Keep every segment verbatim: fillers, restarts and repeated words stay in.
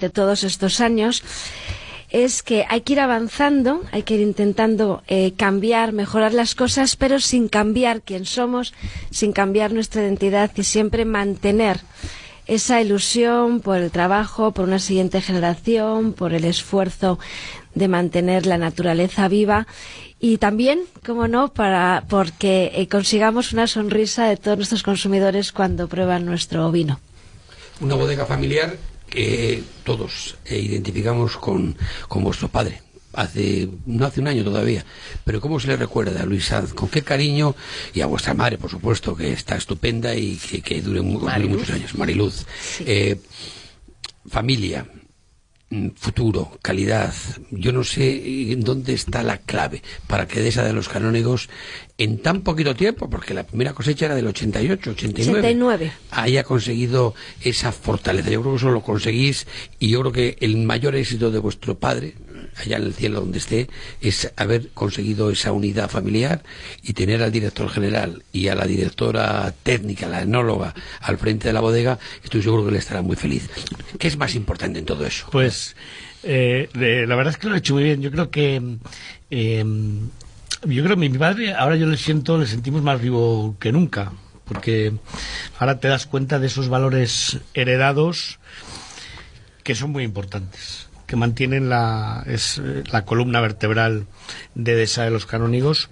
durante todos estos años, es que hay que ir avanzando, hay que ir intentando eh, cambiar, mejorar las cosas, pero sin cambiar quién somos, sin cambiar nuestra identidad, y siempre mantener esa ilusión por el trabajo, por una siguiente generación, por el esfuerzo de mantener la naturaleza viva, y también, como no, para porque eh, consigamos una sonrisa de todos nuestros consumidores cuando prueban nuestro vino. Una bodega familiar que todos eh, identificamos con, con vuestro padre. Hace, no hace un año todavía, pero ¿cómo se le recuerda a Luis Sanz? ¿Con qué cariño? Y a vuestra madre, por supuesto, que está estupenda y que, que dure, muy, dure muchos años, Mariluz. Sí. Eh, familia, futuro, calidad. Yo no sé en dónde está la clave para que Dehesa de los Canónigos, en tan poquito tiempo, porque la primera cosecha era del ochenta y ocho, ochenta y nueve, ochenta y nueve, haya conseguido esa fortaleza. Yo creo que eso lo conseguís, y yo creo que el mayor éxito de vuestro padre, allá en el cielo donde esté, es haber conseguido esa unidad familiar y tener al director general y a la directora técnica, la enóloga, al frente de la bodega. Estoy seguro que le estará muy feliz. ¿Qué es más importante en todo eso? Pues eh, de, la verdad es que lo he hecho muy bien. Yo creo que eh, yo creo que mi padre, ahora yo le siento, le sentimos más vivo que nunca, porque ahora te das cuenta de esos valores heredados que son muy importantes, que mantienen la, es, la columna vertebral de Dehesa de los Canónigos,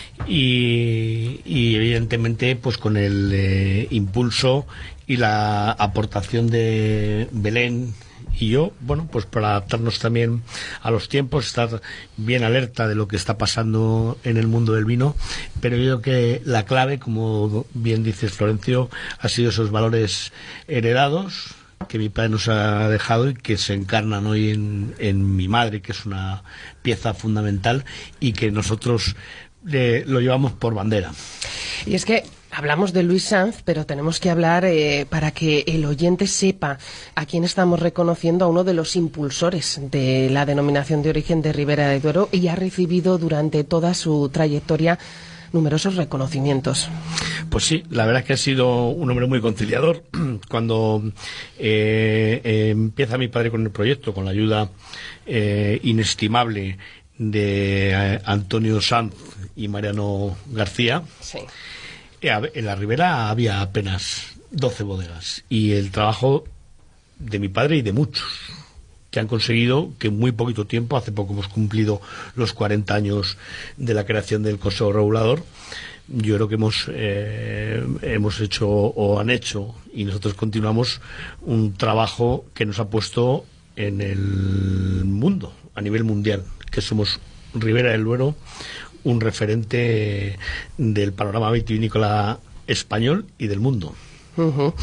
y, y evidentemente pues con el eh, impulso y la aportación de Belén y yo, bueno, pues para adaptarnos también a los tiempos, estar bien alerta de lo que está pasando en el mundo del vino. Pero yo creo que la clave, como bien dices, Florencio, ha sido esos valores heredados que mi padre nos ha dejado y que se encarnan hoy en, en mi madre, que es una pieza fundamental, y que nosotros eh, lo llevamos por bandera. Y es que hablamos de Luis Sanz, pero tenemos que hablar eh, para que el oyente sepa a quién estamos reconociendo, a uno de los impulsores de la denominación de origen de Ribera del Duero, y ha recibido durante toda su trayectoria numerosos reconocimientos. Pues sí, la verdad es que ha sido un hombre muy conciliador. Cuando eh, eh, empieza mi padre con el proyecto, con la ayuda eh, inestimable de eh, Antonio Sanz y Mariano García, sí. eh, en la Ribera había apenas doce bodegas, y el trabajo de mi padre y de muchos que han conseguido que en muy poquito tiempo, hace poco hemos cumplido los cuarenta años de la creación del Consejo Regulador, yo creo que hemos eh, hemos hecho o han hecho, y nosotros continuamos, un trabajo que nos ha puesto en el mundo, a nivel mundial, que somos Ribera del Duero, un referente del panorama vitivinícola español y del mundo. Uh-huh.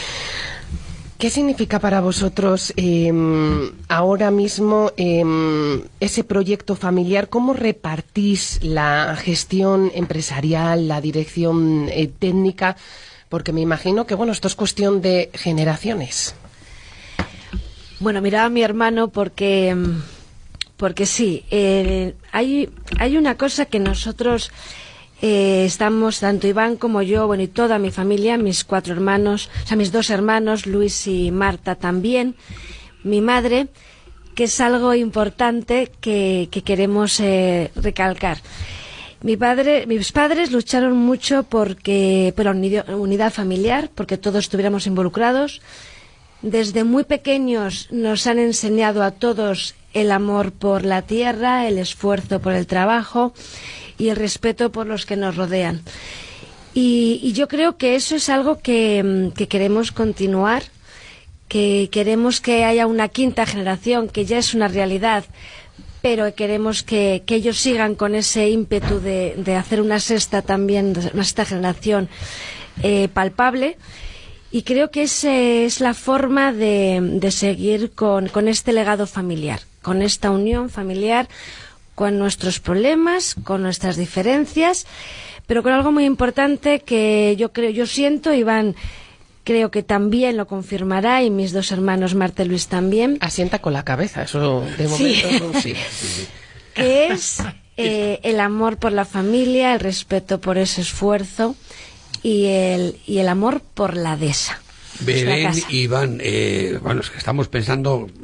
¿Qué significa para vosotros eh, ahora mismo eh, ese proyecto familiar? ¿Cómo repartís la gestión empresarial, la dirección eh, técnica? Porque me imagino que, bueno, esto es cuestión de generaciones. Bueno, miraba a mi hermano porque, porque sí, eh, hay, hay una cosa que nosotros... Eh, estamos, tanto Iván como yo, bueno, y toda mi familia, mis cuatro hermanos, o sea, mis dos hermanos, Luis y Marta también, mi madre, que es algo importante que, que queremos eh, recalcar. Mi padre, mis padres lucharon mucho porque, por la unidad familiar, porque todos estuviéramos involucrados. Desde muy pequeños nos han enseñado a todos el amor por la tierra, el esfuerzo por el trabajo y el respeto por los que nos rodean. Y, y yo creo que eso es algo que, que queremos continuar, que queremos que haya una quinta generación, que ya es una realidad, pero queremos que, que ellos sigan con ese ímpetu de, de hacer una sexta también, una sexta generación eh, palpable. Y creo que esa es la forma de, de seguir con, con este legado familiar, con esta unión familiar, con nuestros problemas, con nuestras diferencias, pero con algo muy importante que yo creo, yo siento, Iván creo que también lo confirmará, y mis dos hermanos Marta y Luis también. Asienta con la cabeza, eso de momento sí. sí. Que es eh, el amor por la familia, el respeto por ese esfuerzo y el, y el amor por la Dehesa. Belén y Iván, eh, bueno, es que estamos pensando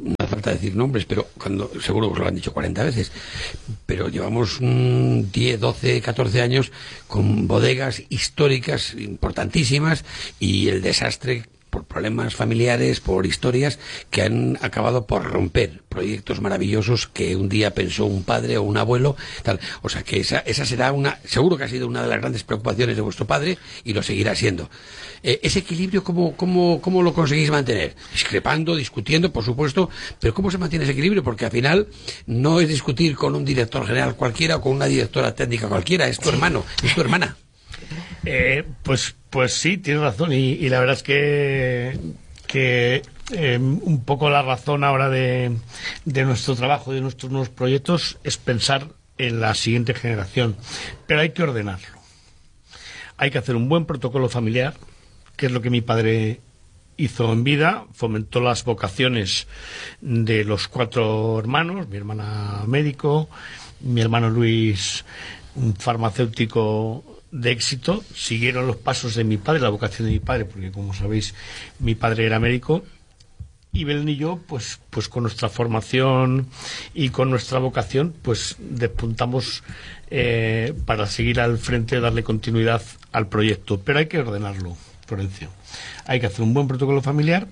falta decir nombres, pero cuando seguro que lo han dicho cuarenta veces, pero llevamos mmm, diez, doce, catorce años con bodegas históricas importantísimas y el desastre por problemas familiares, por historias que han acabado por romper proyectos maravillosos que un día pensó un padre o un abuelo, tal. O sea que esa, esa será una, seguro que ha sido una de las grandes preocupaciones de vuestro padre y lo seguirá siendo. Eh, ese equilibrio, ¿cómo, cómo, ¿cómo lo conseguís mantener? Discrepando, discutiendo, por supuesto, pero ¿cómo se mantiene ese equilibrio? Porque al final no es discutir con un director general cualquiera o con una directora técnica cualquiera, es tu hermano, es tu hermana. Eh, pues, pues sí, tienes razón, y, y la verdad es que, que eh, un poco la razón ahora de, de nuestro trabajo, de nuestros nuevos proyectos, es pensar en la siguiente generación, pero hay que ordenarlo. Hay que hacer un buen protocolo familiar, que es lo que mi padre hizo en vida, fomentó las vocaciones de los cuatro hermanos, mi hermana médico, mi hermano Luis, un farmacéutico de éxito, siguieron los pasos de mi padre, la vocación de mi padre, porque como sabéis mi padre era médico, y Belén y yo pues pues con nuestra formación y con nuestra vocación pues despuntamos eh, para seguir al frente, darle continuidad al proyecto, pero hay que ordenarlo, Florencio, hay que hacer un buen protocolo familiar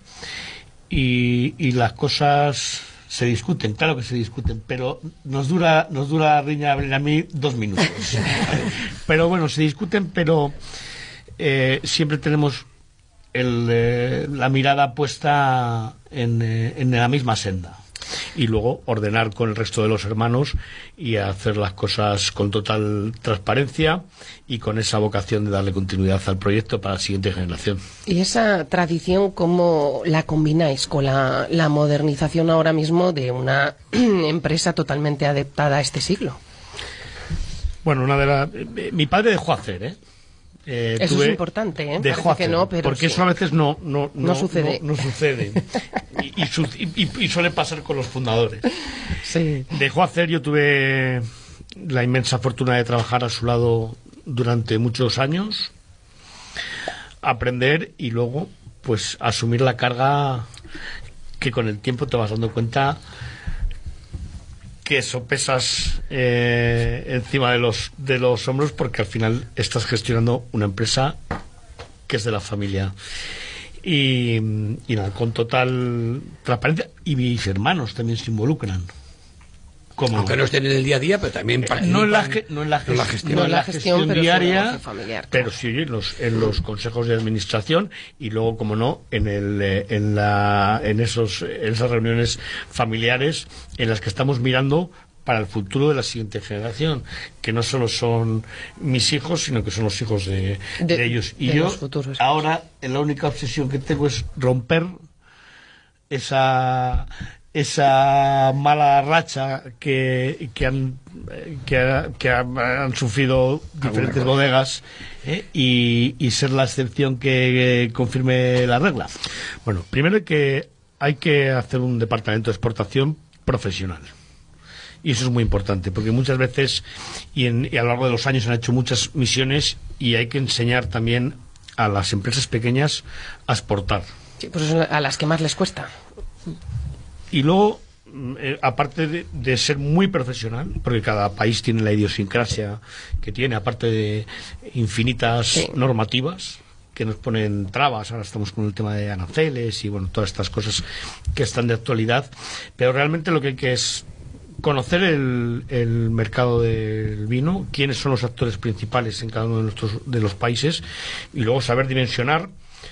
y, y las cosas se discuten, claro que se discuten, pero nos dura nos dura riña a mí dos minutos. Pero bueno, se discuten, pero eh, siempre tenemos el, eh, la mirada puesta en, eh, en la misma senda. Y luego ordenar con el resto de los hermanos y hacer las cosas con total transparencia y con esa vocación de darle continuidad al proyecto para la siguiente generación. ¿Y esa tradición cómo la combináis con la, la modernización ahora mismo de una empresa totalmente adaptada a este siglo? Bueno, una de las... Eh, mi padre dejó hacer, ¿eh? Eh, eso es importante, ¿eh? Dejó Parece hacer, que no, pero porque sí. eso a veces no no, no, no sucede. No, no sucede. y, y, su, y, y suele pasar con los fundadores. Sí. Dejó hacer, yo tuve la inmensa fortuna de trabajar a su lado durante muchos años, aprender y luego pues asumir la carga que con el tiempo te vas dando cuenta que sopesas eh, encima de los de los hombros, porque al final estás gestionando una empresa que es de la familia y, y nada, con total transparencia, y mis hermanos también se involucran. ¿Cómo? Aunque no estén en el día a día, pero también participan. No en la, ge no en la, en la gestión, no en la gestión, gestión pero diaria, familiar, pero sí en los, en los consejos de administración y luego, como no, en el en la en esos en esas reuniones familiares en las que estamos mirando para el futuro de la siguiente generación, que no solo son mis hijos, sino que son los hijos de, de, de ellos. Y de yo futuros. Ahora la única obsesión que tengo es romper esa esa mala racha que, que, han, que, que han sufrido diferentes bodegas, ¿eh? y, y ser la excepción que, que confirme la regla. Bueno, primero hay que, hay que hacer un departamento de exportación profesional. Y eso es muy importante, porque muchas veces, y, en, y a lo largo de los años han hecho muchas misiones, y hay que enseñar también a las empresas pequeñas a exportar. Sí, pues a las que más les cuesta. Y luego, eh, aparte de, de ser muy profesional, porque cada país tiene la idiosincrasia que tiene, aparte de infinitas sí. normativas que nos ponen trabas, ahora estamos con el tema de aranceles y bueno, todas estas cosas que están de actualidad, pero realmente lo que hay que es conocer el, el mercado del vino, quiénes son los actores principales en cada uno de, nuestros, de los países, y luego saber dimensionar.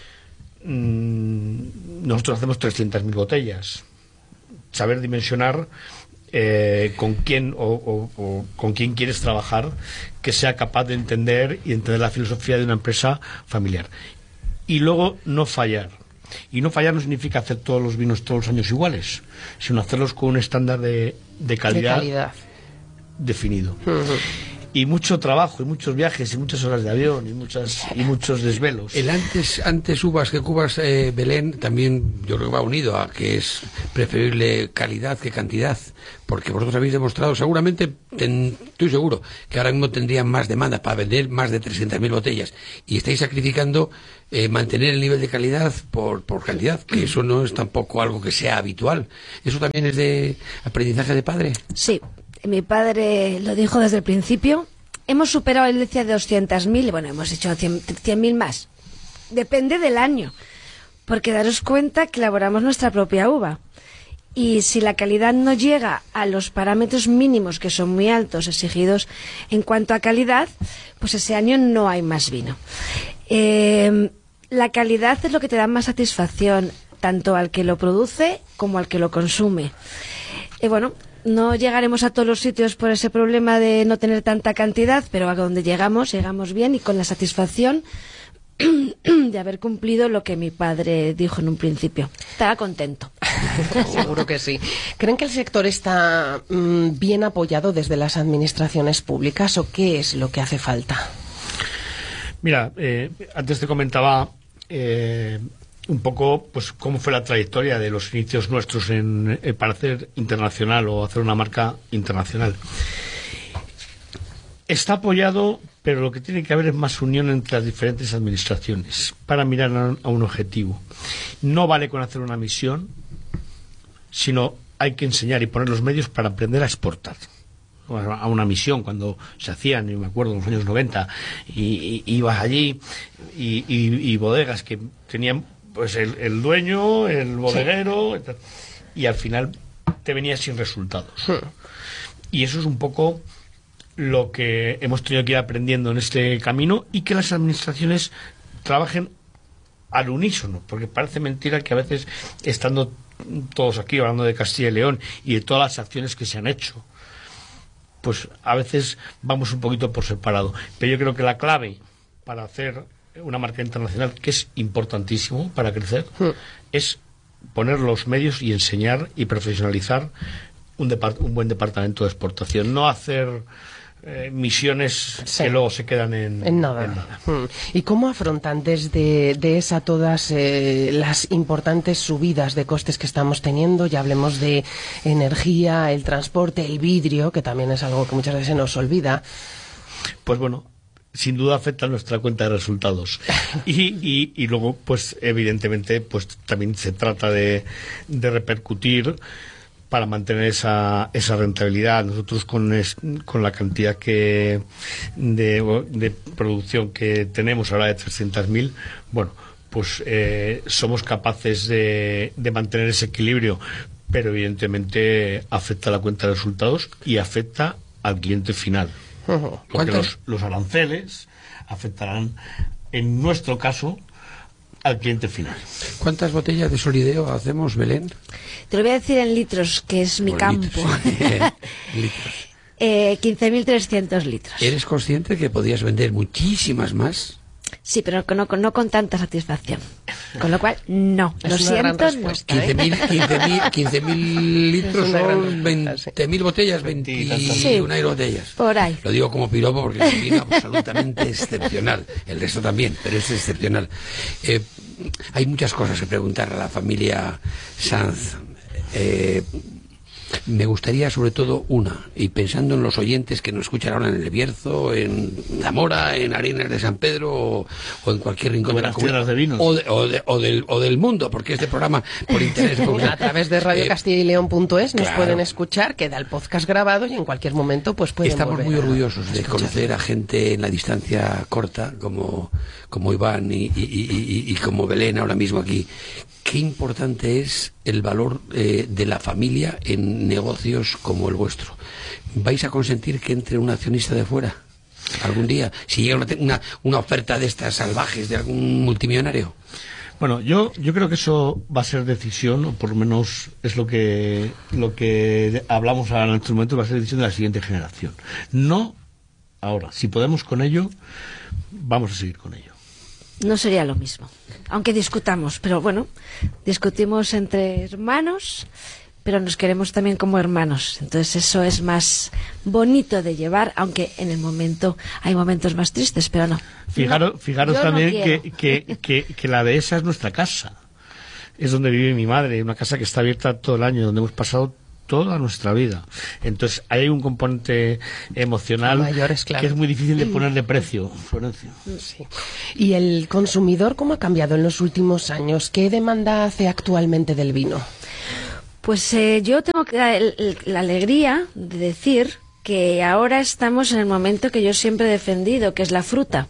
Mmm, nosotros hacemos trescientas mil botellas. Saber dimensionar eh, con quién o, o, o con quién quieres trabajar, que sea capaz de entender y entender la filosofía de una empresa familiar. Y luego no fallar. Y no fallar no significa hacer todos los vinos todos los años iguales, sino hacerlos con un estándar de, de, calidad, de calidad definido. Uh-huh. y mucho trabajo, y muchos viajes, y muchas horas de avión, y muchas y muchos desvelos. El antes, antes uvas que cubas, eh, Belén, también yo creo que va unido a que es preferible calidad que cantidad, porque vosotros habéis demostrado, seguramente, ten, estoy seguro, que ahora mismo tendrían más demanda para vender más de trescientas mil botellas, y estáis sacrificando eh, mantener el nivel de calidad por, por cantidad, que eso no es tampoco algo que sea habitual. ¿Eso también es de aprendizaje de padre? Sí. Mi padre lo dijo desde el principio. Hemos superado el índice de doscientas mil, bueno, hemos hecho cien mil más. Depende del año, porque daros cuenta que elaboramos nuestra propia uva. Y si la calidad no llega a los parámetros mínimos, que son muy altos, exigidos en cuanto a calidad, pues ese año no hay más vino. Eh, la calidad es lo que te da más satisfacción, tanto al que lo produce como al que lo consume. Y bueno, no llegaremos a todos los sitios por ese problema de no tener tanta cantidad, pero a donde llegamos, llegamos bien y con la satisfacción de haber cumplido lo que mi padre dijo en un principio. Estaba contento. Seguro que sí. ¿Creen que el sector está mmm, bien apoyado desde las administraciones públicas o qué es lo que hace falta? Mira, eh, antes te comentaba eh, un poco pues cómo fue la trayectoria de los inicios nuestros en, eh, para hacer internacional o hacer una marca internacional. Está apoyado, pero lo que tiene que haber es más unión entre las diferentes administraciones para mirar a, a un objetivo. No vale con hacer una misión, sino hay que enseñar y poner los medios para aprender a exportar. A una misión, cuando se hacían, y me acuerdo, en los años noventa, y, y ibas allí, y, y, y bodegas que tenían pues el, el dueño, el bodeguero, sí. Y al final te venías sin resultados. Sí. Y eso es un poco lo que hemos tenido que ir aprendiendo en este camino, y que las administraciones trabajen al unísono, porque parece mentira que a veces, estando todos aquí hablando de Castilla y León y de todas las acciones que se han hecho, pues a veces vamos un poquito por separado. Pero yo creo que la clave para hacer una marca internacional, que es importantísimo para crecer, sí. es poner los medios y enseñar y profesionalizar un, depart- un buen departamento de exportación. No hacer eh, misiones sí. que luego se quedan en, en nada. En nada. Hmm. ¿Y cómo afrontan desde de esa todas eh, las importantes subidas de costes que estamos teniendo? Ya hablemos de energía, el transporte, el vidrio, que también es algo que muchas veces se nos olvida. Pues bueno, sin duda afecta a nuestra cuenta de resultados. Y, y, y luego, pues evidentemente, pues también se trata de, de repercutir para mantener esa, esa rentabilidad. Nosotros con, es, con la cantidad que de, de producción que tenemos ahora de trescientas mil, bueno, pues eh, somos capaces de, de mantener ese equilibrio, pero evidentemente afecta a la cuenta de resultados y afecta al cliente final. Uh-huh. Porque los, los aranceles afectarán, en nuestro caso, al cliente final. ¿Cuántas botellas de Solideo hacemos, Belén? Te lo voy a decir en litros, que es mi Por campo. Litros, sí. litros. eh, quince mil trescientos litros. ¿Eres consciente que podías vender muchísimas más? Sí, pero no, no, no con tanta satisfacción. Con lo cual, no. Es lo siento, no. quince mil litros son veinte mil botellas, veintiuna sí, botellas. Por ahí. Lo digo como piropo porque es un vino absolutamente excepcional. El resto también, pero es excepcional. Eh, hay muchas cosas que preguntar a la familia Sanz. Eh, Me gustaría sobre todo una, y pensando en los oyentes que nos escuchan ahora en El Bierzo, en Zamora, en Arenas de San Pedro o, o en cualquier rincón de la comunidad o, de, o, de, o, del, o del mundo, porque este programa por interés a través de radio castilla y león punto es nos claro. pueden escuchar, queda el podcast grabado y en cualquier momento pues pueden estamos muy orgullosos a de conocer a gente en la distancia corta como, como Iván y, y, y, y, y como Belén ahora mismo aquí. Qué importante es el valor eh, de la familia en negocios como el vuestro. ¿Vais a consentir que entre un accionista de fuera algún día? Si llega una, una, una oferta de estas salvajes de algún multimillonario. Bueno, yo yo creo que eso va a ser decisión, o por lo menos es lo que lo que hablamos ahora en estos momentos, va a ser decisión de la siguiente generación. No ahora. Si podemos con ello, vamos a seguir con ello. No sería lo mismo, aunque discutamos, pero bueno, discutimos entre hermanos, pero nos queremos también como hermanos. Entonces eso es más bonito de llevar, aunque en el momento hay momentos más tristes, pero no. Fijaros, no, fijaros no también que, que, que, que la dehesa es nuestra casa. Es donde vive mi madre, una casa que está abierta todo el año, donde hemos pasado toda nuestra vida. Entonces hay un componente emocional Mayores, claro. que es muy difícil de ponerle precio, Florencio. Sí. ¿Y el consumidor cómo ha cambiado en los últimos años? ¿Qué demanda hace actualmente del vino? Pues eh, yo tengo que, la, la alegría de decir que ahora estamos en el momento que yo siempre he defendido, que es la fruta.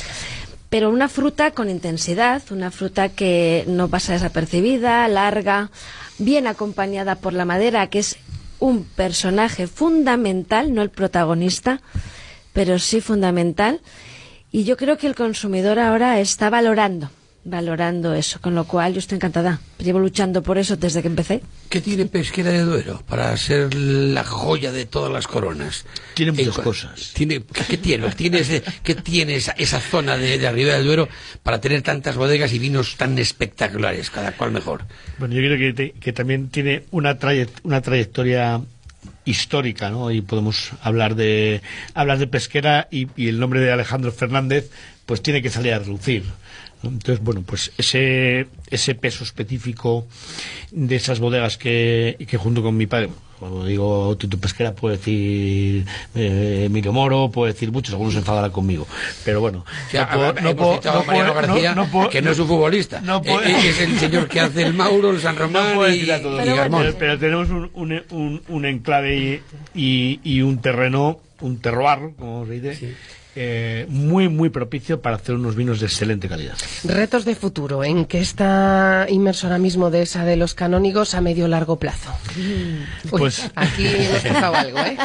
Pero una fruta con intensidad, una fruta que no pasa desapercibida, larga, bien acompañada por la madera, que es un personaje fundamental, no el protagonista, pero sí fundamental. Y yo creo que el consumidor ahora está valorando, valorando eso, con lo cual yo estoy encantada. Llevo luchando por eso desde que empecé. ¿Qué tiene Pesquera de Duero para ser la joya de todas las coronas? Tiene muchas Eh, cosas. ¿Tiene, ¿Qué tiene? ¿Tiene, ese, ¿qué tiene esa, esa zona de, de Ribera del Duero para tener tantas bodegas y vinos tan espectaculares, cada cual mejor? Bueno, yo creo que, te, que también tiene una, trayect una trayectoria histórica, ¿no? Y podemos hablar de hablar de Pesquera y, y el nombre de Alejandro Fernández pues tiene que salir a relucir. Entonces, bueno, pues ese ese peso específico de esas bodegas que, que junto con mi padre, cuando digo Tito Pesquera, puedo decir eh, Emilio Moro, puedo decir muchos, algunos se enfadarán conmigo, pero bueno, O sea, no puedo, hemos no puedo, citado no a Mariano puedo, García, no, no puedo, que no es un futbolista, no puedo, eh, es el señor que hace el Mauro, el San Román no puedo y, decir a todos, y Garmón. pero, pero tenemos un, un, un, un enclave y, y, y un terreno, un terroir, como se dice, sí. Eh, muy muy propicio para hacer unos vinos de excelente calidad. Retos de futuro, ¿en qué está inmerso ahora mismo Dehesa de los Canónigos a medio largo plazo? Mm. Uy, pues aquí hemos tocado algo, ¿eh?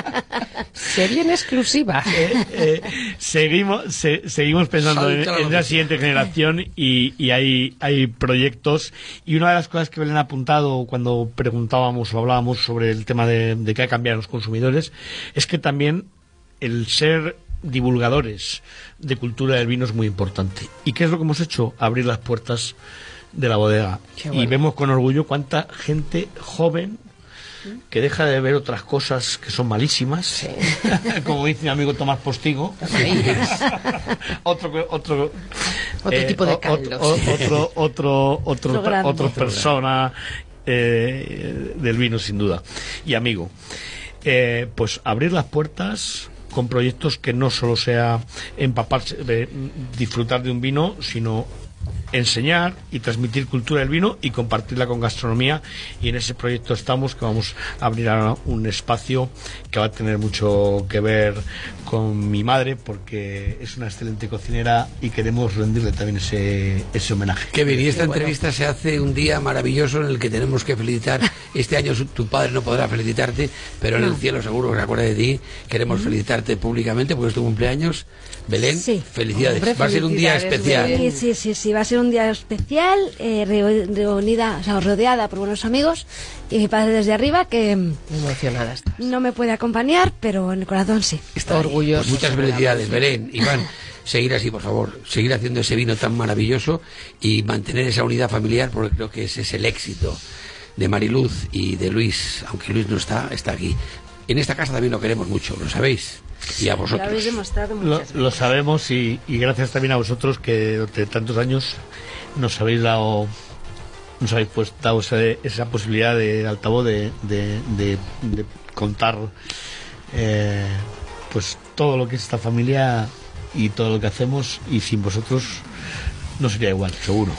Se viene exclusiva. Eh, eh, seguimos se, seguimos pensando en, en la siguiente generación y, y hay, hay proyectos, y una de las cosas que me han apuntado cuando preguntábamos o hablábamos sobre el tema de, de qué ha cambiado los consumidores es que también el ser divulgadores de cultura del vino es muy importante. ¿Y qué es lo que hemos hecho? Abrir las puertas de la bodega. Bueno. Y vemos con orgullo cuánta gente joven que deja de ver otras cosas que son malísimas, sí. Como dice mi amigo Tomás Postigo. Sí. otro otro otro eh, tipo de caldos. Otro otro otro otro, otro persona eh, del vino, sin duda, y amigo. Eh, pues abrir las puertas con proyectos que no solo sea empaparse, de, disfrutar de un vino, sino enseñar y transmitir cultura del vino y compartirla con gastronomía, y en ese proyecto estamos, que vamos a abrir ahora un espacio que va a tener mucho que ver con mi madre, porque es una excelente cocinera y queremos rendirle también ese, ese homenaje. Qué bien, y esta bueno. entrevista se hace un día maravilloso en el que tenemos que felicitar. Este año tu padre no podrá felicitarte, pero en no. el cielo seguro que se acuerda de ti. Queremos ¿Mm? felicitarte públicamente porque es tu cumpleaños. Belén, sí. felicidades. Hombre, va a ser un día especial. Sí, sí, sí, sí, va a ser un día especial, eh, reunida, o sea, rodeada por buenos amigos, y mi padre desde arriba, que emocionada estás. No me puede acompañar, pero en el corazón sí. Está orgulloso. Pues muchas felicidades, Belén. Iván, seguir así, por favor, seguir haciendo ese vino tan maravilloso y mantener esa unidad familiar, porque creo que ese es el éxito de Mariluz y de Luis, aunque Luis no está, está aquí. En esta casa también lo queremos mucho, ¿lo sabéis? Y a vosotros. Lo habéis demostrado muchas lo, veces. Lo sabemos, y, y gracias también a vosotros, que durante tantos años nos habéis dado nos habéis pues, dado esa, esa posibilidad de altavoz de, de, de, de contar eh, pues todo lo que es esta familia y todo lo que hacemos, y sin vosotros no sería igual, seguro.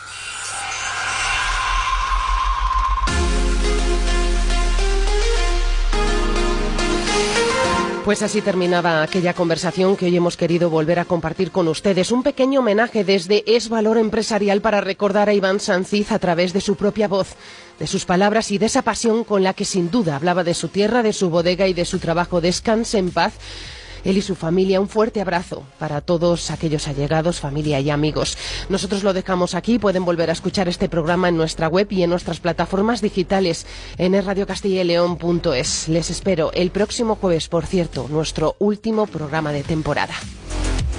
Pues así terminaba aquella conversación que hoy hemos querido volver a compartir con ustedes. Un pequeño homenaje desde Es Valor Empresarial para recordar a Iván Sanziz a través de su propia voz, de sus palabras y de esa pasión con la que sin duda hablaba de su tierra, de su bodega y de su trabajo. Descanse en paz. Él y su familia, un fuerte abrazo para todos aquellos allegados, familia y amigos. Nosotros lo dejamos aquí. Pueden volver a escuchar este programa en nuestra web y en nuestras plataformas digitales en radio castilla y león punto es. Les espero el próximo jueves, por cierto, nuestro último programa de temporada.